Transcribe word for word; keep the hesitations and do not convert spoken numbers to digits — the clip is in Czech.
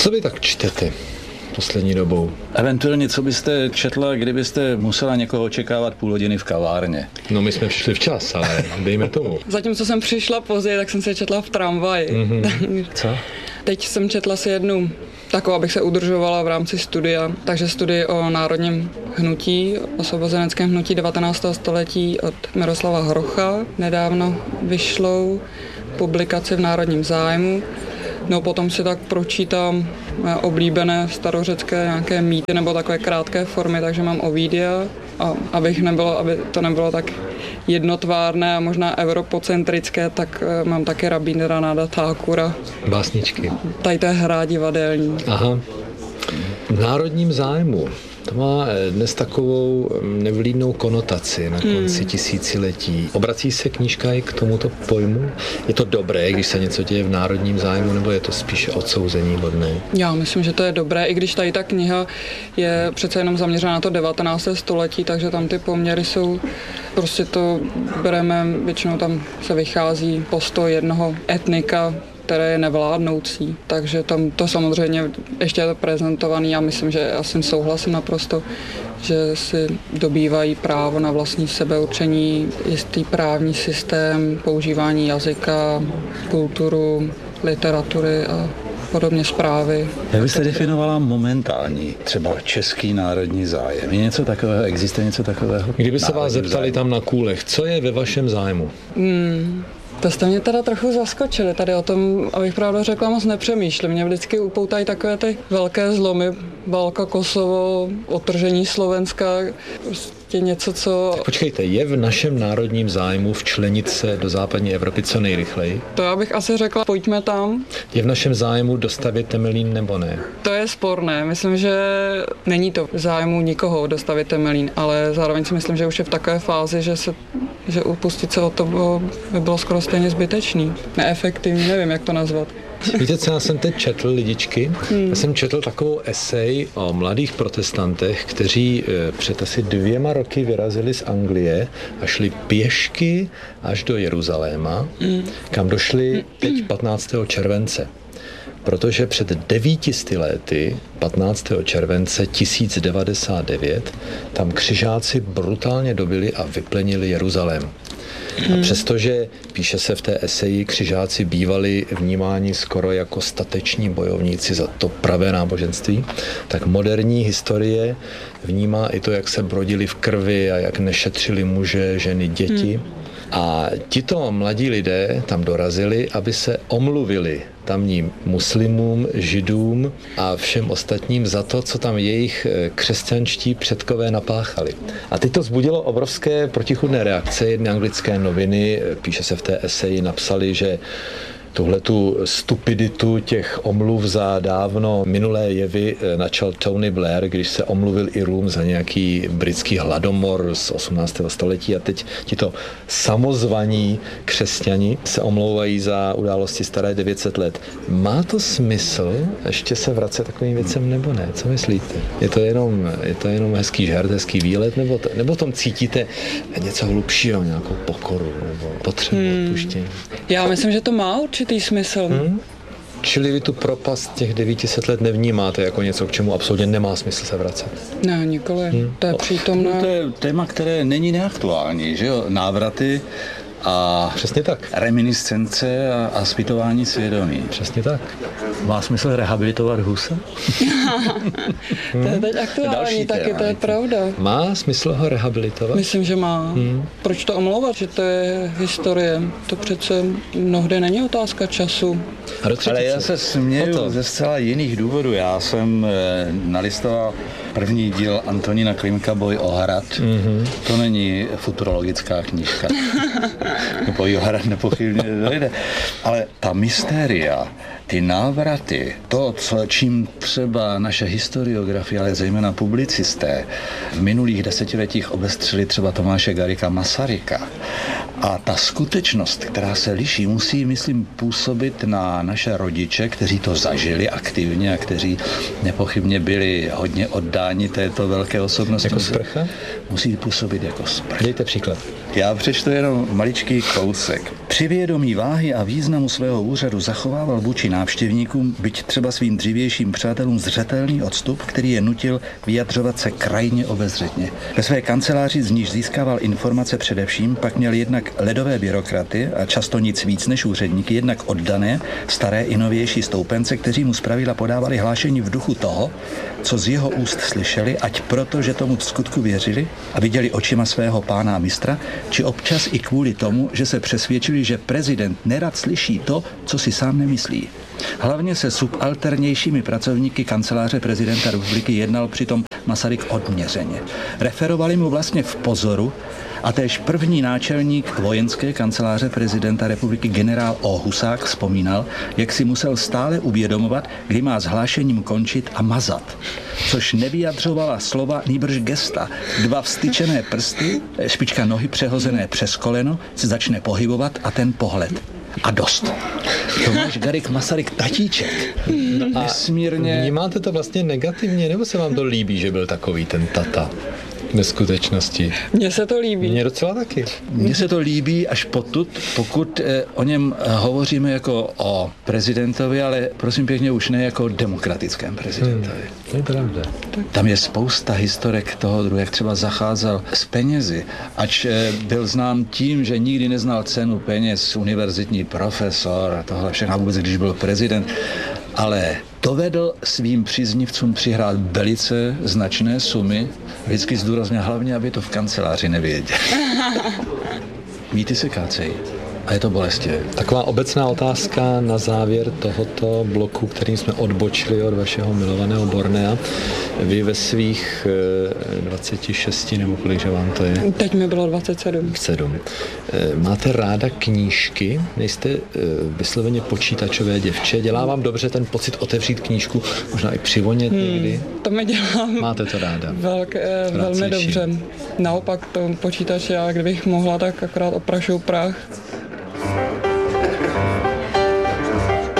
Co vy tak čtete poslední dobou? Eventuálně, co byste četla, kdybyste musela někoho očekávat půl hodiny v kavárně? No my jsme přišli včas, ale dejme tomu. Zatímco jsem přišla později, tak jsem se četla v tramvaji. Mm-hmm. Co? Teď jsem četla si jednu takovou, abych se udržovala v rámci studia. Takže studii o národním hnutí, osvobozeneckém hnutí devatenáctého století od Miroslava Hrocha. Nedávno vyšlou publikaci v Národním zájmu. No potom si tak pročítám oblíbené starořecké nějaké mýty nebo takové krátké formy, takže mám Ovidia, a abych nebylo, aby to nebylo tak jednotvárné a možná europocentrické, tak mám taky Rabíndránáta Thakura. Básničky. Tady to je hra divadelní. Aha. V Národním zájmu. To má dnes takovou nevlídnou konotaci na konci hmm. tisíciletí. Obrací se knížka i k tomuto pojmu? Je to dobré, když se něco děje v národním zájmu, nebo je to spíše odsouzení hodné? Já myslím, že to je dobré, i když tady ta kniha je přece jenom zaměřená na to devatenácté století, takže tam ty poměry jsou, prostě to bereme, většinou tam se vychází postoj jednoho etnika, které je nevládnoucí, takže tam to samozřejmě ještě je to prezentovaný. Já myslím, že já s tím souhlasím naprosto, že si dobývají právo na vlastní sebeurčení, jistý právní systém, používání jazyka, kulturu, literatury a podobně zprávy. Jak byste definovala momentální, třeba český národní zájem? Je něco takového, existuje něco takového? Kdyby se vás zeptali zájem tam na kůlech, co je ve vašem zájmu? Hmm. To jste mě teda trochu zaskočili. Tady o tom, abych pravdu řekla, moc nepřemýšlím. Mě vždycky upoutají takové ty velké zlomy. Válka, Kosovo, otržení Slovenska, prostě něco, co... Tak počkejte, je v našem národním zájmu včlenit se do západní Evropy co nejrychleji? To já bych asi řekla, pojďme tam. Je v našem zájmu dostavět Temelín nebo ne? To je sporné. Myslím, že není to v zájmu nikoho dostavět Temelín, ale zároveň si myslím, že už je v takové fázi, že se že upustit se od toho by bylo skoro stejně zbytečný. Neefektivní, nevím, jak to nazvat. Víte, co já jsem teď četl, lidičky? Hmm. Já jsem četl takovou esej o mladých protestantech, kteří před asi dvěma roky vyrazili z Anglie a šli pěšky až do Jeruzaléma, hmm. kam došli teď patnáctého července. Protože před devítisty lety, patnáctého července tisíc devadesát devět, tam křižáci brutálně dobili a vyplenili Jeruzalém. A přestože, píše se v té eseji, křižáci bývali vnímáni skoro jako stateční bojovníci za to pravé náboženství, tak moderní historie vnímá i to, jak se brodili v krvi a jak nešetřili muže, ženy, děti. Hmm. A tito mladí lidé tam dorazili, aby se omluvili tamním muslimům, židům a všem ostatním za to, co tam jejich křesťanští předkové napáchali. A teď to vzbudilo obrovské protichůdné reakce. Jedny anglické noviny, píše se v té eseji, napsali, že tuhletu stupiditu těch omluv za dávno minulé jevy načal Tony Blair, když se omluvil Irům za nějaký britský hladomor z osmnáctého století a teď tito samozvaní křesťani se omlouvají za události staré devět set let. Má to smysl ještě se vracet takovým věcem nebo ne? Co myslíte? Je to jenom, je to jenom hezký žert, hezký výlet nebo, to, nebo v tom cítíte něco hlubšího, nějakou pokoru nebo potřebu hmm. odpuštění? Já myslím, že to má určitý smysl. Hmm? Čili vy tu propast těch devět set let nevnímáte jako něco, k čemu absolutně nemá smysl se vracet? Ne, nikoli. Hmm. To je přítomné. No, to je téma, které není neaktuální, že jo? Návraty a přesně tak. Reminiscence a, a zpytování svědomí. Přesně tak. Má smysl rehabilitovat Husa? To je teď aktuální, taky téma, to je pravda. Má smysl ho rehabilitovat? Myslím, že má. Hmm. Proč to omlouvat, že to je historie? To přece mnohdy není otázka času. Ale já se směju ze zcela jiných důvodů. Já jsem nalistoval první díl Antonína Klimka Boj o hrad. Mm-hmm. To není futurologická knížka. Boj o hrad nepochybně dojde. Ale ta mystéria, ty návraty, to, co, čím třeba naše historiografie, ale zejména publicisté v minulých desetiletích obestřili třeba Tomáše Garrigua Masaryka A ta skutečnost, která se liší, musí, myslím, působit na naše rodiče, kteří to zažili aktivně a kteří nepochybně byli hodně oddáni této velké osobnosti. Jako sprcha? Musí působit jako sprcha. Dejte příklad. Já přečtu jenom maličký kousek. Při vědomí váhy a významu svého úřadu zachovával vůči návštěvníkům, byť třeba svým dřívějším přátelům, zřetelný odstup, který je nutil vyjadřovat se krajně obezřetně. Ve své kanceláři, z níž získával informace především, pak měl jednak ledové byrokraty a často nic víc než úředníky, jednak oddané, staré i novější stoupence, kteří mu zpravidla podávali hlášení v duchu toho, co z jeho úst slyšeli, ať proto, že tomu v skutku věřili a viděli očima svého pána a mistra, či občas i kvůli tomu, že se přesvědčili, že prezident nerad slyší to, co si sám nemyslí. Hlavně se subalternějšími pracovníky kanceláře prezidenta republiky jednal přitom Masaryk odměřeně. Referovali mu vlastně v pozoru a též první náčelník vojenské kanceláře prezidenta republiky generál O. Husák vzpomínal, jak si musel stále uvědomovat, kdy má s hlášením končit a mazat. Což nevyjadřovala slova, nýbrž gesta. Dva vstyčené prsty, špička nohy přehozené přes koleno, se začne pohybovat a ten pohled. A dost. Tomáš Garrigue Masaryk, tatíček. No a nesmírně... Vnímáte to vlastně negativně, nebo se vám to líbí, že byl takový ten tata? Ve skutečnosti. Mně se to líbí. Mně docela taky. Mně se to líbí až potud, pokud eh, o něm hovoříme jako o prezidentovi, ale prosím pěkně už ne jako o demokratickém prezidentovi. Hmm, to je pravda. Tam je spousta historek toho druhu, jak třeba zacházel s penězi, ač eh, byl znám tím, že nikdy neznal cenu peněz, univerzitní profesor a tohle všechno, vůbec když byl prezident, ale dovedl svým příznivcům přihrát velice značné sumy, vždycky zdůrazně hlavně, aby to v kanceláři nevěděli. Mýty se kácejí. A je to bolestivé. Taková obecná otázka na závěr tohoto bloku, kterým jsme odbočili od vašeho milovaného Bornea. Vy ve svých dvaceti šesti, nebo kolikže vám to je? Teď mi bylo dvacet sedm. sedm. Máte ráda knížky? Nejste vysloveně počítačové děvče? Dělá vám dobře ten pocit otevřít knížku, možná i přivonět hmm, někdy? To mi dělá. Máte to ráda? Velk, velmi dobře. Naopak to počítač, já kdybych mohla, tak akorát oprašuju prach